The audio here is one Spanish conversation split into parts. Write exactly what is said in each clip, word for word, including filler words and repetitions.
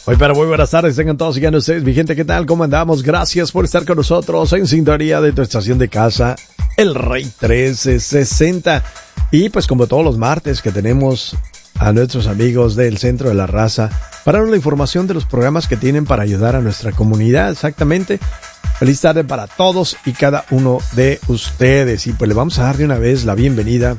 Muy pero muy buenas tardes, tengan todos y ustedes, mi gente, ¿qué tal? ¿Cómo andamos? Gracias por estar con nosotros en sintonía de tu estación de casa, El Rey trece sesenta. Y pues como todos los martes que tenemos a nuestros amigos del Centro de la Raza para darnos la información de los programas que tienen para ayudar a nuestra comunidad, exactamente. Feliz tarde para todos y cada uno de ustedes. Y pues le vamos a dar de una vez la bienvenida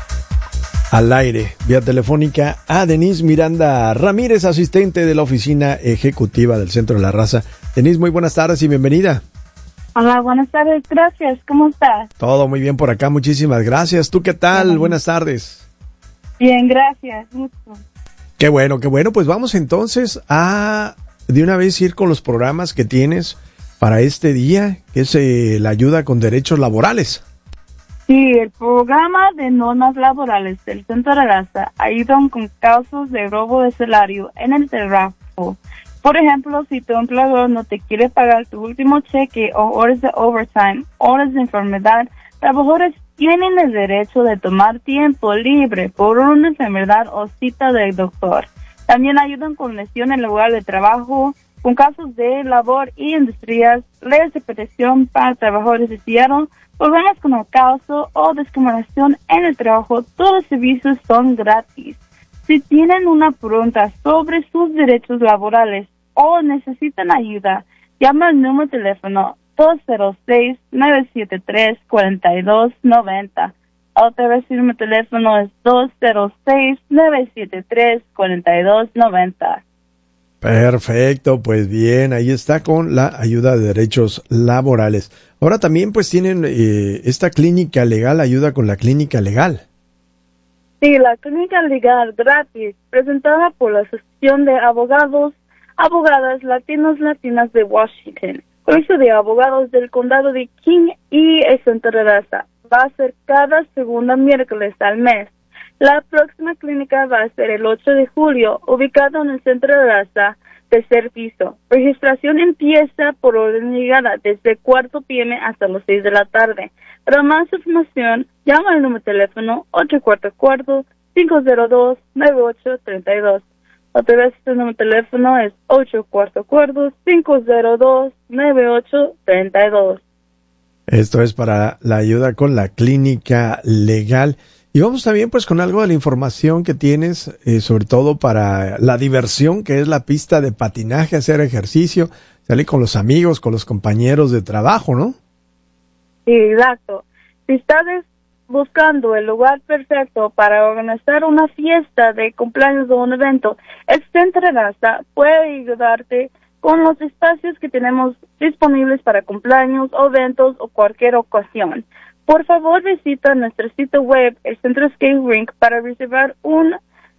al aire, vía telefónica, a Denise Miranda Ramírez, asistente de la oficina ejecutiva del Centro de la Raza. Denise, muy buenas tardes y bienvenida. Hola, buenas tardes, gracias, ¿cómo estás? Todo muy bien por acá, muchísimas gracias. ¿Tú qué tal? Bien. Buenas tardes. Bien, gracias, mucho. Qué bueno, qué bueno, pues vamos entonces a de una vez ir con los programas que tienes para este día, que es eh, la ayuda con derechos laborales. Sí, el programa de normas laborales del Centro de la Raza ayudan con casos de robo de salario en el trabajo. Por ejemplo, si tu empleador no te quiere pagar tu último cheque o horas de overtime, horas de enfermedad, trabajadores tienen el derecho de tomar tiempo libre por una enfermedad o cita del doctor. También ayudan con lesión en el lugar de trabajo, con casos de labor y industrias, leyes de protección para trabajadores de Seattle, problemas con acoso o discriminación en el trabajo. Todos los servicios son gratis. Si tienen una pregunta sobre sus derechos laborales o necesitan ayuda, llama al número de teléfono dos cero seis, nueve siete tres, cuatro dos nueve cero. Otra vez el número de teléfono es dos cero seis, nueve siete tres, cuatro dos nueve cero. Perfecto, pues bien, ahí está con la ayuda de derechos laborales. Ahora también pues tienen eh, esta clínica legal, ayuda con la clínica legal. Sí, la clínica legal gratis, presentada por la Asociación de Abogados, Abogadas Latinos Latinas de Washington, Colegio de Abogados del Condado de King y el Centro de Raza. Va a ser cada segunda miércoles al mes. La próxima clínica va a ser el ocho de julio, ubicado en el Centro de Raza, tercer piso. Registración empieza por orden de llegada desde cuatro p m hasta las seis de la tarde. Para más información, llama al número de teléfono ocho cuatro cuatro, cinco cero dos, nueve ocho tres dos. Otra vez el número de teléfono es ocho cuatro cuatro, cinco cero dos, nueve ocho tres dos. Esto es para la ayuda con la clínica legal. Y vamos también pues con algo de la información que tienes, eh, sobre todo para la diversión, que es la pista de patinaje, hacer ejercicio, salir con los amigos, con los compañeros de trabajo, ¿no? Sí, exacto. Si estás buscando el lugar perfecto para organizar una fiesta de cumpleaños o un evento, el Centro de Raza puede ayudarte con los espacios que tenemos disponibles para cumpleaños, eventos o cualquier ocasión. Por favor, visita nuestro sitio web, el Centro Skate Rink, para reservar un,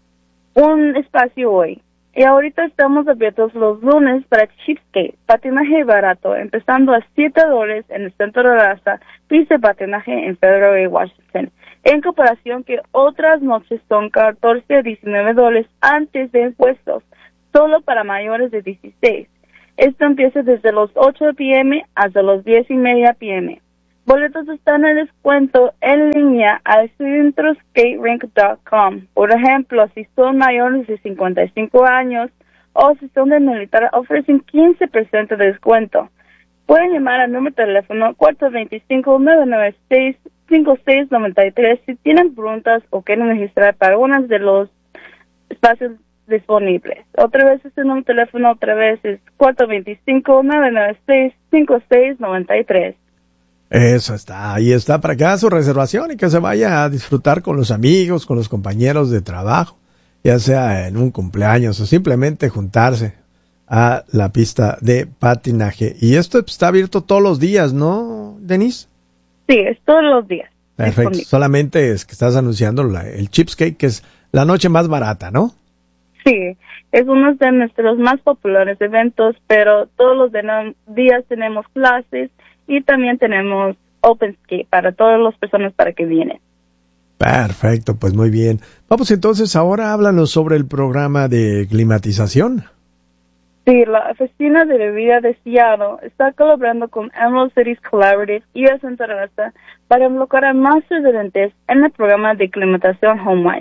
un espacio hoy. Y ahorita estamos abiertos los lunes para Cheap Skate, patinaje barato, empezando a siete dólares en el Centro de Raza, pista de patinaje en Federal y Washington. En comparación que otras noches son catorce a diecinueve dólares antes de impuestos, solo para mayores de dieciséis. Esto empieza desde los ocho p m hasta los diez y media p m Boletos están en descuento en línea al centro skate rink punto com. Por ejemplo, si son mayores de cincuenta y cinco años o si son de militar, ofrecen quince por ciento de descuento. Pueden llamar al número de teléfono cuatro dos cinco, nueve nueve seis, cinco seis nueve tres si tienen preguntas o quieren registrar para uno de los espacios disponibles. Otra vez este número de teléfono, otra vez es cuatro dos cinco, nueve nueve seis, cinco seis nueve tres. Eso está, ahí está, para que haga su reservación y que se vaya a disfrutar con los amigos, con los compañeros de trabajo, ya sea en un cumpleaños o simplemente juntarse a la pista de patinaje. Y esto está abierto todos los días, ¿no, Denise? Sí, es todos los días. Perfecto, disponible. Solamente es que estás anunciando la, el Cheap Skate, que es la noche más barata, ¿no? Sí, es uno de nuestros más populares eventos, pero todos los de- días tenemos clases y también tenemos Open Skate para todas las personas para que vienen. Perfecto, pues muy bien. Vamos entonces, ahora háblanos sobre el programa de climatización. Sí, la oficina de bebida de Seattle está colaborando con Emerald Cities Collaborative y el Centro de Raza para involucrar a más residentes en el programa de climatización HomeWise.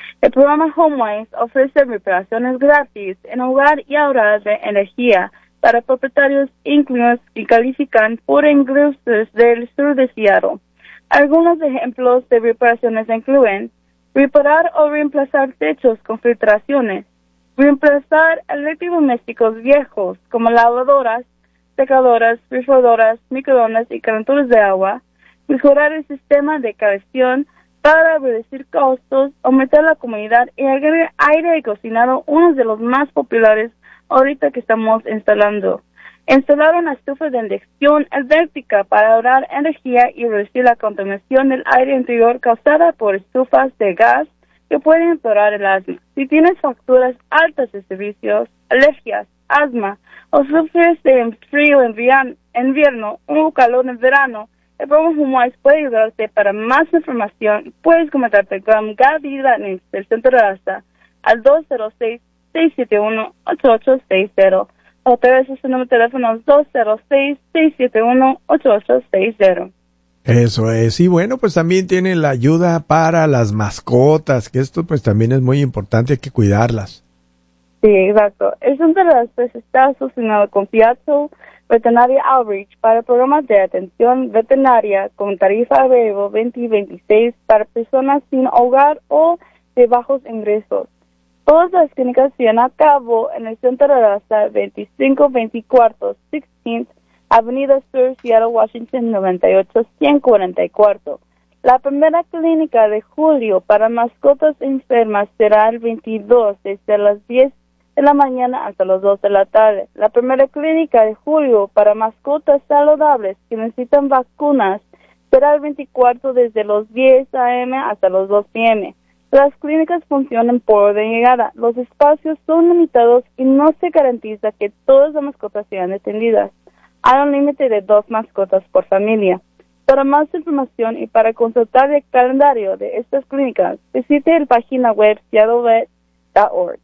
El programa HomeWise ofrece reparaciones gratis en hogar y ahorrar de energía para propietarios incluidos que califican por ingresos del sur de Seattle. Algunos ejemplos de reparaciones incluyen reparar o reemplazar techos con filtraciones, reemplazar electrodomésticos viejos como lavadoras, secadoras, refrigeradoras, microondas y calentadores de agua, mejorar el sistema de calefacción para reducir costos, aumentar la comodidad y agregar aire acondicionado, uno de los más populares ahorita que estamos instalando. Instalar una estufa de inducción eléctrica para ahorrar energía y reducir la contaminación del aire interior causada por estufas de gas que pueden empeorar el asma. Si tienes facturas altas de servicios, alergias, asma o sufres de frío en invierno o calor en verano, el programa HomeWise puede ayudarte. Para más información, puedes contactarte con Gaby Latnitz del Centro de Raza al dos cero seis, seis siete uno, ocho ocho seis cero. Otra vez su número de teléfono dos cero seis, seis siete uno, ocho ocho seis cero. Eso es. Y bueno, pues también tiene la ayuda para las mascotas, que esto pues también es muy importante, hay que cuidarlas. Sí, exacto. El Centro de Raza está asociado con Piazza Veterinaria Outreach para programas de atención veterinaria con tarifa variable veinte veintiséis para personas sin hogar o de bajos ingresos. Todas las clínicas se llevan a cabo en el Centro de Raza veinticinco veinticuatro dieciséis Avenida Sur, Seattle, Washington noventa y ocho ciento cuarenta y cuatro. La primera clínica de julio para mascotas enfermas será el veintidós desde las diez de la mañana hasta las dos de la tarde. La primera clínica de julio para mascotas saludables que necesitan vacunas será el veinticuatro desde los diez a eme hasta los dos pe eme. Las clínicas funcionan por orden de llegada. Los espacios son limitados y no se garantiza que todas las mascotas sean atendidas. Hay un límite de dos mascotas por familia. Para más información y para consultar el calendario de estas clínicas, visite la página web seattle vet punto org.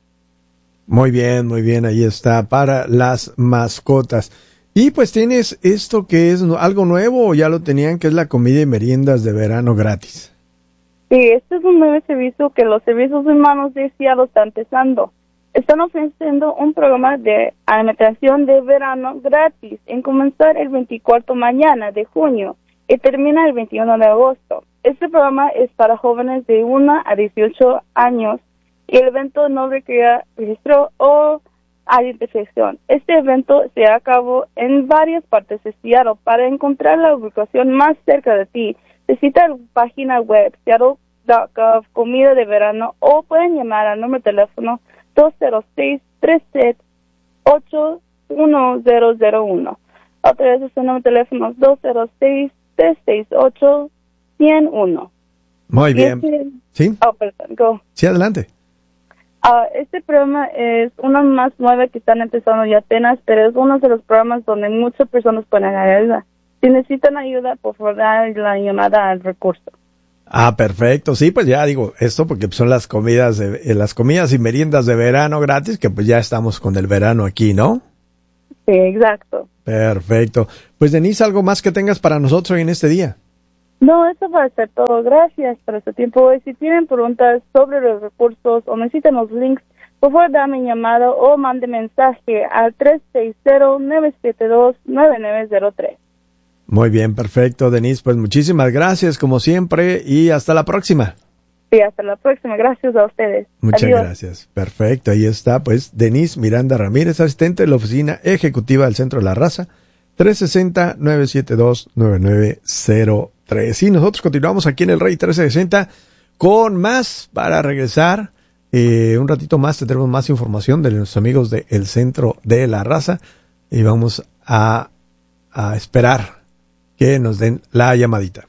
Muy bien, muy bien, ahí está, para las mascotas. Y pues tienes esto que es algo nuevo, o ya lo tenían, que es la comida y meriendas de verano gratis. Sí, este es un nuevo servicio que los servicios humanos de Seattle están empezando. Están ofreciendo un programa de alimentación de verano gratis en comenzar el veinticuatro mañana de junio y termina el veintiuno de agosto. Este programa es para jóvenes de uno a dieciocho años y el evento no requiere registro o identificación. Este evento se lleva a cabo en varias partes de Seattle. Para encontrar la ubicación más cerca de ti, visita la página web seattle punto gov comida de verano o pueden llamar al número de teléfono dos cero seis, tres siete ocho uno cero cero uno. Otra vez es el número de teléfono dos cero seis, tres seis ocho, cero uno. Muy bien. Este, ¿Sí? Oh, perdón, go. Sí, adelante. Uh, este programa es uno más nuevo que están empezando ya apenas, pero es uno de los programas donde muchas personas pueden ayuda. Si necesitan ayuda, por favor, den la llamada al recurso. Ah, perfecto. Sí, pues ya digo esto porque son las comidas de, eh, las comidas y meriendas de verano gratis, que pues ya estamos con el verano aquí, ¿no? Sí, exacto. Perfecto. Pues Denise, ¿algo más que tengas para nosotros hoy en este día? No, eso va a ser todo. Gracias por su tiempo hoy. Si tienen preguntas sobre los recursos o necesitan los links, por favor dame llamada o mande mensaje al tres seis cero, nueve siete dos, nueve nueve cero tres. Muy bien, perfecto, Denise. Pues muchísimas gracias, como siempre, y hasta la próxima. Sí, hasta la próxima. Gracias a ustedes. Muchas Adiós. gracias. Perfecto, ahí está, pues, Denise Miranda Ramírez, asistente de la Oficina Ejecutiva del Centro de la Raza, tres seis cero, nueve siete dos, nueve nueve cero tres. Y nosotros continuamos aquí en el Rey trescientos sesenta con más para regresar. Eh, un ratito más tendremos más información de nuestros amigos del Centro de la Raza y vamos a, a esperar que nos den la llamadita.